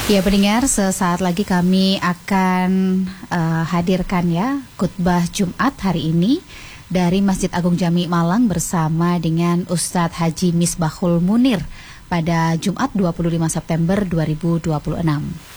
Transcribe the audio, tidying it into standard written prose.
Ya pendengar, sesaat lagi kami akan hadirkan ya khutbah Jumat hari ini dari Masjid Agung Jami Malang bersama dengan Ustadz Haji Misbahul Munir pada Jumat 25 September 2026.